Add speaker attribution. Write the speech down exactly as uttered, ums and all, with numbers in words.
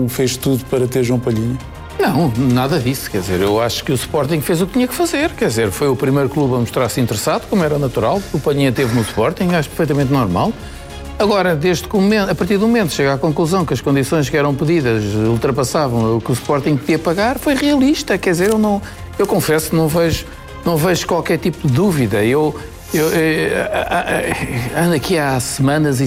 Speaker 1: fez tudo para ter João Palhinha?
Speaker 2: Não, nada disso, quer dizer, eu acho que o Sporting fez o que tinha que fazer, quer dizer, foi o primeiro clube a mostrar-se interessado, como era natural, o Palhinha teve no Sporting, acho perfeitamente normal. Agora, desde que o momento, a partir do momento chega à conclusão que as condições que eram pedidas ultrapassavam o que o Sporting podia pagar, foi realista, quer dizer, eu não, eu confesso que não vejo, não vejo qualquer tipo de dúvida, eu, eu, eu, eu ando aqui há semanas e